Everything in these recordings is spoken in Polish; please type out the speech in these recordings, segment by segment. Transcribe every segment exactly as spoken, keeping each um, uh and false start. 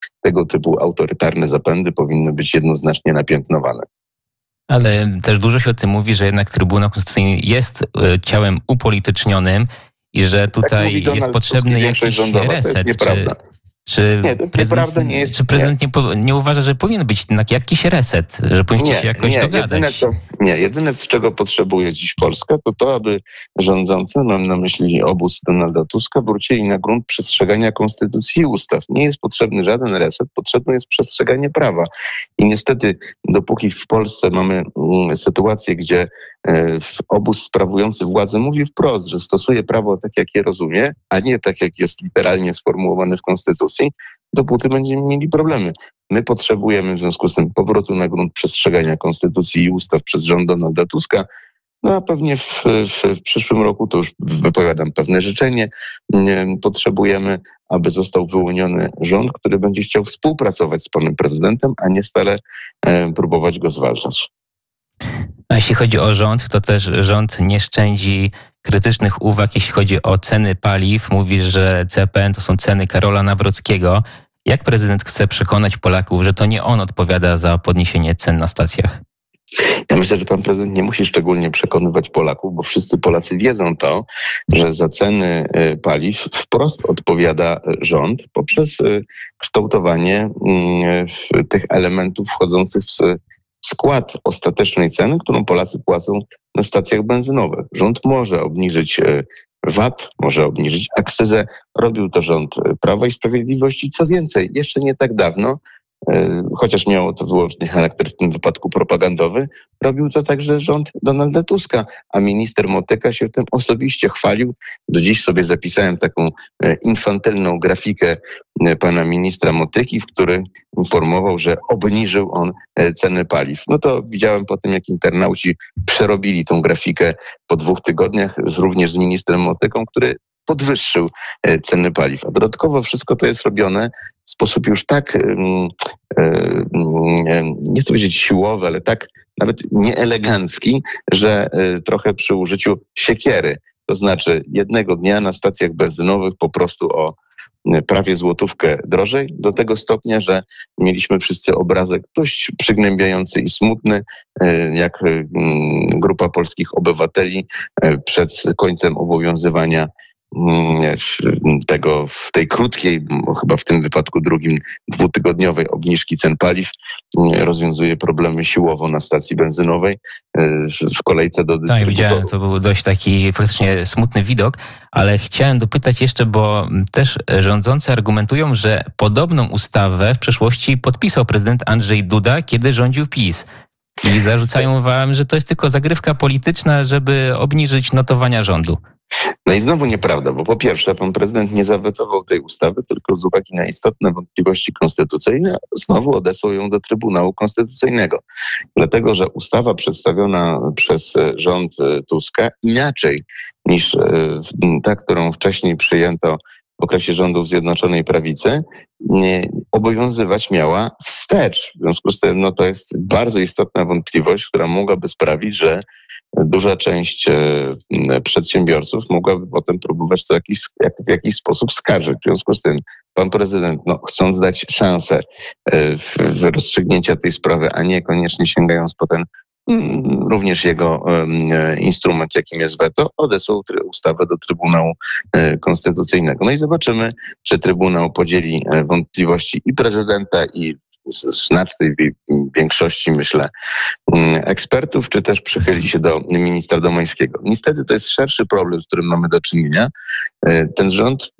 tego typu autorytarne zapędy powinny być jednoznacznie napiętnowane. Ale też dużo się o tym mówi, że jednak Trybunał Konstytucyjny jest ciałem upolitycznionym i że tutaj tak jest potrzebny jakiś rządowa, reset. To jest nieprawda. Czy, nie, to jest prezydent, nieprawda, nie jest, czy prezydent nie. Nie, nie uważa, że powinien być jednak jakiś reset, że powinniście nie, się jakoś nie, dogadać? Jedyne, co, nie, jedyne z czego potrzebuje dziś Polska, to to, aby rządzący, mam na myśli obóz Donalda Tuska, wrócili na grunt przestrzegania konstytucji i ustaw. Nie jest potrzebny żaden reset, potrzebne jest przestrzeganie prawa. I niestety, dopóki w Polsce mamy mm, sytuację, gdzie e, obóz sprawujący władzę mówi wprost, że stosuje prawo tak, jak je rozumie, a nie tak, jak jest literalnie sformułowane w konstytucji, dopóty będziemy mieli problemy. My potrzebujemy w związku z tym powrotu na grunt przestrzegania konstytucji i ustaw przez rząd Donalda Tuska. No a pewnie w, w, w przyszłym roku, to już wypowiadam pewne życzenie, potrzebujemy, aby został wyłoniony rząd, który będzie chciał współpracować z panem prezydentem, a nie stale e, próbować go zwalczać. A jeśli chodzi o rząd, to też rząd nie szczędzi krytycznych uwag, jeśli chodzi o ceny paliw. Mówi, że C P N to są ceny Karola Nawrockiego. Jak prezydent chce przekonać Polaków, że to nie on odpowiada za podniesienie cen na stacjach? Ja myślę, że pan prezydent nie musi szczególnie przekonywać Polaków, bo wszyscy Polacy wiedzą to, że za ceny paliw wprost odpowiada rząd poprzez kształtowanie tych elementów wchodzących w skład ostatecznej ceny, którą Polacy płacą na stacjach benzynowych. Rząd może obniżyć V A T, może obniżyć akcyzę. Robił to rząd Prawa i Sprawiedliwości. Co więcej, jeszcze nie tak dawno, chociaż miało to wyłącznie charakter w tym wypadku propagandowy, robił to także rząd Donalda Tuska, a minister Motyka się tym osobiście chwalił. Do dziś sobie zapisałem taką infantylną grafikę pana ministra Motyki, w której informował, że obniżył on ceny paliw. No to widziałem po tym, jak internauci przerobili tą grafikę po dwóch tygodniach, również z ministrem Motyką, który podwyższył ceny paliw. A dodatkowo wszystko to jest robione w sposób już tak, nie chcę powiedzieć siłowy, ale tak nawet nieelegancki, że trochę przy użyciu siekiery. To znaczy jednego dnia na stacjach benzynowych po prostu o prawie złotówkę drożej, do tego stopnia, że mieliśmy wszyscy obrazek dość przygnębiający i smutny, jak grupa polskich obywateli przed końcem obowiązywania tego, w tej krótkiej, chyba w tym wypadku drugim, dwutygodniowej obniżki cen paliw rozwiązuje problemy siłowo na stacji benzynowej w kolejce do dystrybutorów. Tak, widziałem, to był dość taki faktycznie smutny widok, ale chciałem dopytać jeszcze, bo też rządzący argumentują, że podobną ustawę w przeszłości podpisał prezydent Andrzej Duda, kiedy rządził PiS. I zarzucają wam, że to jest tylko zagrywka polityczna, żeby obniżyć notowania rządu. No i znowu nieprawda, bo po pierwsze pan prezydent nie zawetował tej ustawy, tylko z uwagi na istotne wątpliwości konstytucyjne znowu odesłał ją do Trybunału Konstytucyjnego. Dlatego, że ustawa przedstawiona przez rząd Tuska inaczej niż ta, którą wcześniej przyjęto w okresie rządów Zjednoczonej Prawicy, nie, obowiązywać miała wstecz. W związku z tym no, to jest bardzo istotna wątpliwość, która mogłaby sprawić, że duża część e, przedsiębiorców mogłaby potem próbować to jakiś, jak, w jakiś sposób skarżyć. W związku z tym pan prezydent, no, chcąc dać szansę e, w, w rozstrzygnięcia tej sprawy, a nie koniecznie sięgając po ten również jego e, instrument, jakim jest weto, odesłał ustawę do Trybunału e, Konstytucyjnego. No i zobaczymy, czy Trybunał podzieli e, wątpliwości i prezydenta, i znacznej większości, myślę, ekspertów, czy też przychyli się do ministra Domańskiego. Niestety to jest szerszy problem, z którym mamy do czynienia. Ten rząd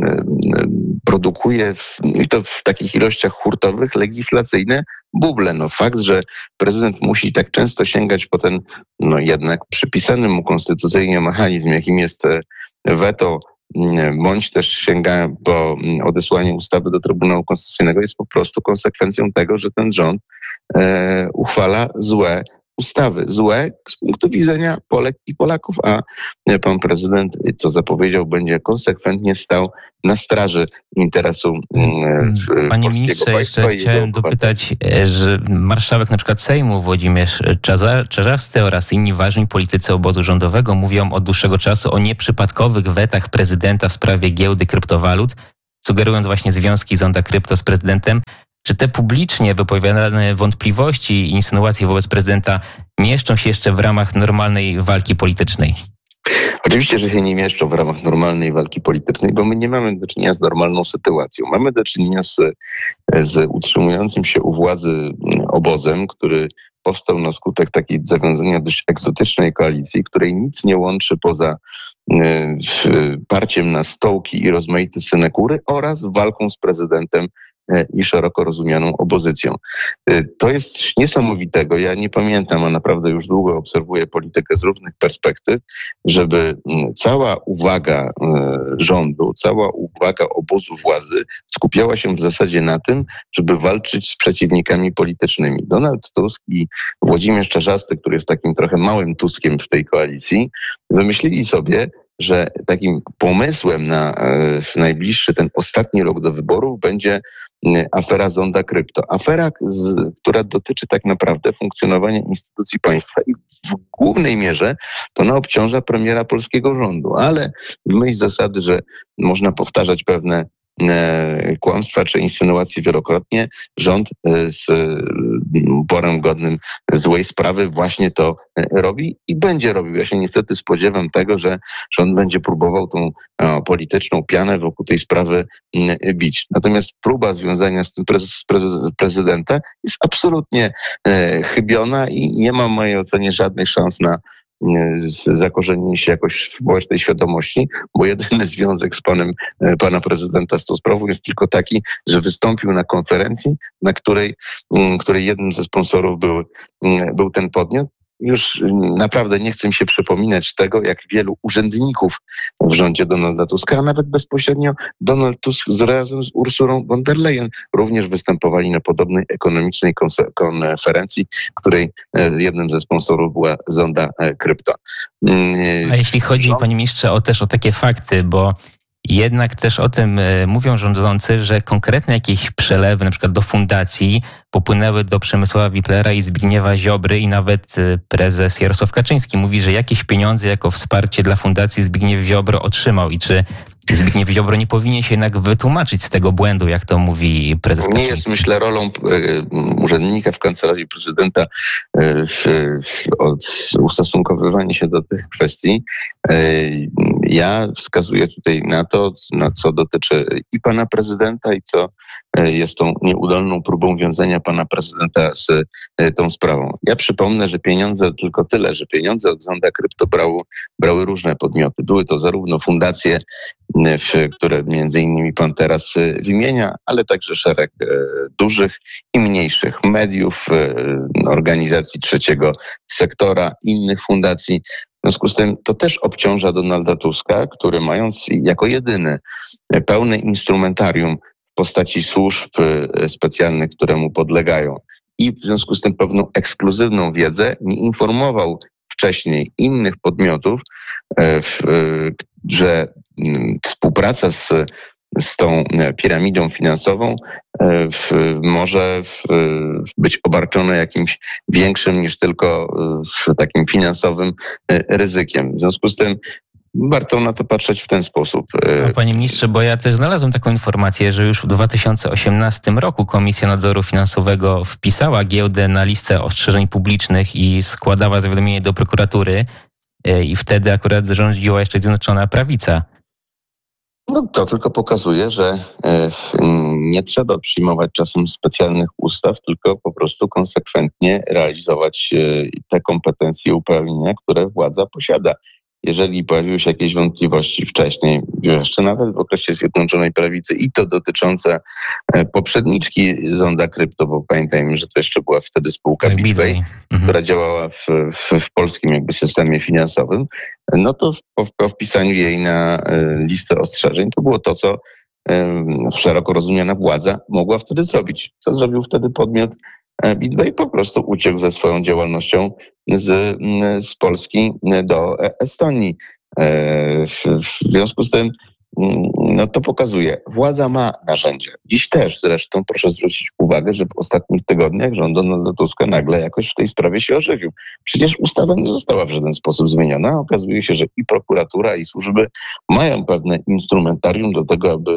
produkuje, w, i to w takich ilościach hurtowych, legislacyjne buble. No fakt, że prezydent musi tak często sięgać po ten, no jednak przypisany mu konstytucyjnie mechanizm, jakim jest weto, bądź też sięga po odesłanie ustawy do Trybunału Konstytucyjnego, jest po prostu konsekwencją tego, że ten rząd e, uchwala złe ustawy. Złe z punktu widzenia Polek i Polaków, a pan prezydent, co zapowiedział, będzie konsekwentnie stał na straży interesu e, Panie ministrze, jeszcze chciałem dopytać, że marszałek na przykład Sejmu Włodzimierz Czarzasty oraz inni ważni politycy obozu rządowego mówią od dłuższego czasu o nieprzypadkowych wetach prezydenta w sprawie giełdy kryptowalut. sugerując właśnie związki Zonda Krypto z prezydentem. Czy te publicznie wypowiadane wątpliwości i insynuacje wobec prezydenta mieszczą się jeszcze w ramach normalnej walki politycznej? Oczywiście, że się nie mieszczą w ramach normalnej walki politycznej, bo my nie mamy do czynienia z normalną sytuacją. Mamy do czynienia z, z utrzymującym się u władzy obozem, który powstał na skutek takiej zawiązania dość egzotycznej koalicji, której nic nie łączy poza e, parciem na stołki i rozmaite synekury oraz walką z prezydentem i szeroko rozumianą opozycją. To jest niesamowitego. Ja nie pamiętam, a naprawdę już długo obserwuję politykę z różnych perspektyw, żeby cała uwaga rządu, cała uwaga obozu władzy skupiała się w zasadzie na tym, żeby walczyć z przeciwnikami politycznymi. Donald Tusk i Włodzimierz Czarzasty, który jest takim trochę małym Tuskiem w tej koalicji, wymyślili sobie, że takim pomysłem na w najbliższy, ten ostatni rok do wyborów będzie afera Zonda Krypto. Afera, z, która dotyczy tak naprawdę funkcjonowania instytucji państwa i w głównej mierze to ona obciąża premiera polskiego rządu, ale w myśl zasady, że można powtarzać pewne e, kłamstwa czy insynuacje wielokrotnie, rząd e, z uporem godnym złej sprawy właśnie to robi i będzie robił. Ja się niestety spodziewam tego, że rząd będzie próbował tą o, polityczną pianę wokół tej sprawy m, bić. Natomiast próba związania z tym prez, prez, prezydenta jest absolutnie e, chybiona i nie ma w mojej ocenie żadnych szans na zakorzenienie się jakoś w społecznej świadomości, bo jedyny związek z panem pana prezydenta z tą sprawą jest tylko taki, że wystąpił na konferencji, na której, której jednym ze sponsorów był, był ten podmiot. Już naprawdę nie chcę mi się przypominać tego, jak wielu urzędników w rządzie Donalda Tuska, a nawet bezpośrednio Donald Tusk razem z Ursulą von der Leyen również występowali na podobnej ekonomicznej konferencji, której jednym ze sponsorów była Zonda Krypto. A jeśli chodzi, Rząd... panie ministrze, o też o takie fakty, bo jednak też o tym mówią rządzący, że konkretne jakieś przelewy, na przykład do fundacji, popłynęły do Przemysława Wiplera i Zbigniewa Ziobry i nawet prezes Jarosław Kaczyński mówi, że jakieś pieniądze jako wsparcie dla fundacji Zbigniew Ziobro otrzymał i czy Zbigniew Ziobro nie powinien się jednak wytłumaczyć z tego błędu, jak to mówi prezes Kaczyński? Nie jest, myślę, rolą urzędnika w Kancelarii Prezydenta w, w, od ustosunkowywanie się do tych kwestii. Ja wskazuję tutaj na to, na co dotyczy i pana prezydenta, i co jest tą nieudolną próbą wiązania pana prezydenta z tą sprawą. Ja przypomnę, że pieniądze, tylko tyle, że pieniądze od Zonda Krypto brały, brały różne podmioty. Były to zarówno fundacje, w, które między innymi pan teraz wymienia, ale także szereg e, dużych i mniejszych mediów, e, organizacji trzeciego sektora, innych fundacji. W związku z tym to też obciąża Donalda Tuska, który mając jako jedyny pełne instrumentarium w postaci służb specjalnych, które mu podlegają i w związku z tym pewną ekskluzywną wiedzę, nie informował wcześniej innych podmiotów, że współpraca z, z tą piramidą finansową w, może w, być obarczona jakimś większym niż tylko w takim finansowym ryzykiem. W związku z tym warto na to patrzeć w ten sposób. No, panie ministrze, bo ja też znalazłem taką informację, że już w dwa tysiące osiemnastym roku Komisja Nadzoru Finansowego wpisała giełdę na listę ostrzeżeń publicznych i składała zawiadomienie do prokuratury i wtedy akurat rządziła jeszcze Zjednoczona Prawica. No to tylko pokazuje, że nie trzeba przyjmować czasem specjalnych ustaw, tylko po prostu konsekwentnie realizować te kompetencje i uprawnienia, które władza posiada. Jeżeli pojawiły się jakieś wątpliwości wcześniej, jeszcze nawet w okresie Zjednoczonej Prawicy i to dotyczące poprzedniczki Zonda Krypto, bo pamiętajmy, że to jeszcze była wtedy spółka tak, Bitway, mhm. która działała w, w, w polskim jakby systemie finansowym, no to po, po wpisaniu jej na listę ostrzeżeń to było to, co szeroko rozumiana władza mogła wtedy zrobić. Co zrobił wtedy podmiot Bitway? Po prostu uciekł ze swoją działalnością z, z Polski do Estonii. W, w związku z tym no to pokazuje, władza ma narzędzia. Dziś też zresztą proszę zwrócić uwagę, że w ostatnich tygodniach rząd Donalda Tuska nagle jakoś w tej sprawie się ożywił. Przecież ustawa nie została w żaden sposób zmieniona. Okazuje się, że i prokuratura, i służby mają pewne instrumentarium do tego, aby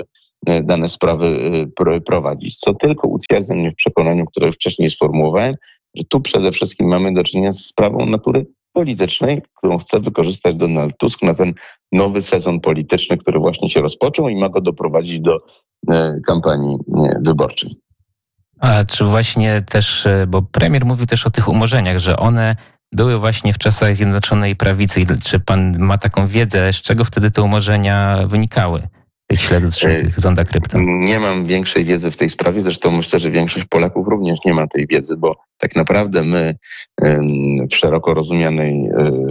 dane sprawy prowadzić. Co tylko utwierdza mnie w przekonaniu, które wcześniej sformułowałem, że tu przede wszystkim mamy do czynienia z sprawą natury politycznej, którą chce wykorzystać Donald Tusk na ten nowy sezon polityczny, który właśnie się rozpoczął i ma go doprowadzić do kampanii wyborczej. A czy właśnie też, bo premier mówił też o tych umorzeniach, że one były właśnie w czasach Zjednoczonej Prawicy. Czy pan ma taką wiedzę, z czego wtedy te umorzenia wynikały? Tych śledztw dotyczących zonda krypto. Nie mam większej wiedzy w tej sprawie, zresztą myślę, że większość Polaków również nie ma tej wiedzy, bo tak naprawdę my w szeroko rozumianej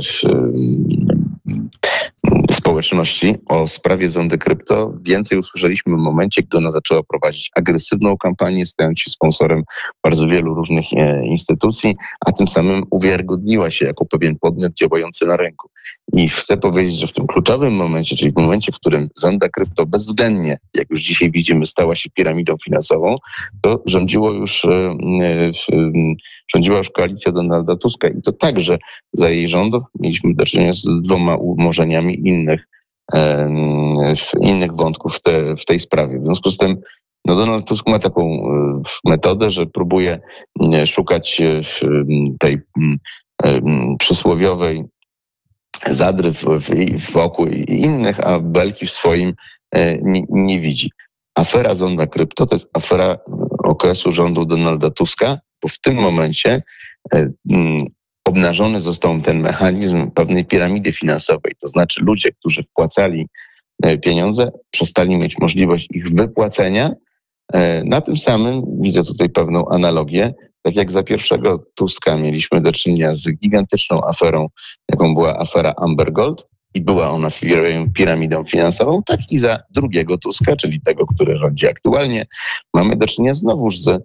społeczności o sprawie zondy krypto więcej usłyszeliśmy w momencie, gdy ona zaczęła prowadzić agresywną kampanię, stając się sponsorem bardzo wielu różnych instytucji, a tym samym uwiarygodniła się jako pewien podmiot działający na rynku. I chcę powiedzieć, że w tym kluczowym momencie, czyli w momencie, w którym zonda krypto bezwzględnie, jak już dzisiaj widzimy, stała się piramidą finansową, to rządziło już, rządziła już koalicja Donalda Tuska i to także za jej rządów mieliśmy do czynienia z dwoma umorzeniami innych, innych wątków w, te, w tej sprawie. W związku z tym no Donald Tusk ma taką metodę, że próbuje szukać tej przysłowiowej zadry w, w, wokół innych, a belki w swoim nie, nie widzi. Afera zonda krypto to jest afera okresu rządu Donalda Tuska, bo w tym momencie obnażony został ten mechanizm pewnej piramidy finansowej. To znaczy ludzie, którzy wpłacali pieniądze, przestali mieć możliwość ich wypłacenia. Na tym samym widzę tutaj pewną analogię. Tak jak za pierwszego Tuska mieliśmy do czynienia z gigantyczną aferą, jaką była afera Amber Gold i była ona piramidą finansową, tak i za drugiego Tuska, czyli tego, który rządzi aktualnie, mamy do czynienia znowuż z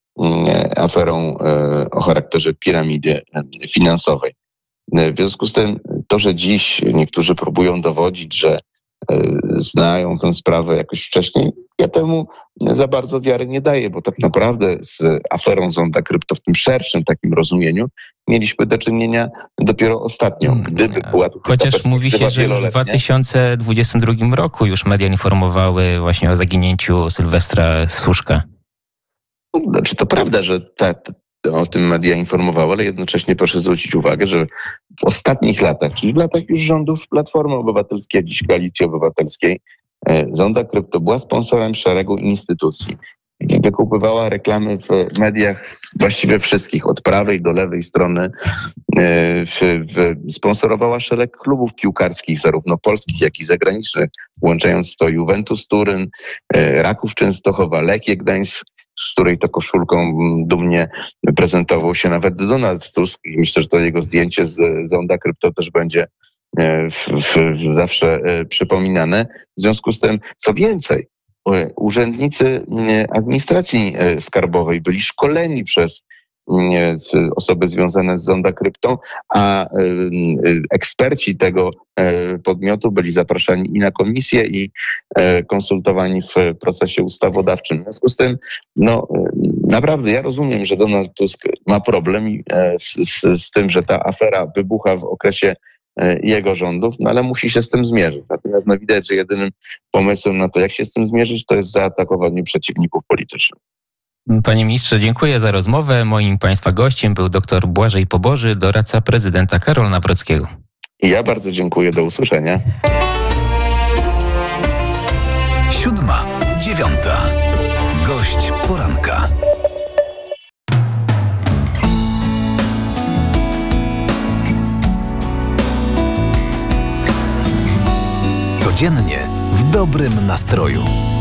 aferą o charakterze piramidy finansowej. W związku z tym to, że dziś niektórzy próbują dowodzić, że znają tę sprawę jakoś wcześniej, ja temu za bardzo wiary nie daję, bo tak naprawdę z aferą zonda krypto w tym szerszym takim rozumieniu mieliśmy do czynienia dopiero ostatnio. Gdyby była Chociaż mówi się, że w dwa tysiące dwudziestym drugim roku już media informowały właśnie o zaginięciu Sylwestra Słuszka. Znaczy to prawda, że ta, o tym media informowały, ale jednocześnie proszę zwrócić uwagę, że w ostatnich latach, czyli w latach już rządów Platformy Obywatelskiej, a dziś Koalicji Obywatelskiej, zonda krypto była sponsorem szeregu instytucji. Wykupywała reklamy w mediach właściwie wszystkich, od prawej do lewej strony. W, w, sponsorowała szereg klubów piłkarskich, zarówno polskich, jak i zagranicznych, włączając to Juventus Turyn, Raków Częstochowa, Lechię Gdańsk, z której to koszulką dumnie prezentował się nawet Donald Tusk i myślę, że to jego zdjęcie z zonda krypto też będzie w, w, zawsze przypominane. W związku z tym, co więcej, urzędnicy administracji skarbowej byli szkoleni przez osoby związane z zonda krypto, a eksperci tego podmiotu byli zapraszani i na komisję, i konsultowani w procesie ustawodawczym. W związku z tym, no naprawdę ja rozumiem, że Donald Tusk ma problem z, z, z tym, że ta afera wybucha w okresie jego rządów, no ale musi się z tym zmierzyć. Natomiast no, widać, że jedynym pomysłem na to, jak się z tym zmierzyć, to jest zaatakowanie przeciwników politycznych. Panie ministrze, dziękuję za rozmowę. Moim państwa gościem był dr Błażej Poboży, doradca prezydenta Karola Nawrockiego. I ja bardzo dziękuję. Do usłyszenia. Siódma, dziewiąta. Gość poranka. Codziennie w dobrym nastroju.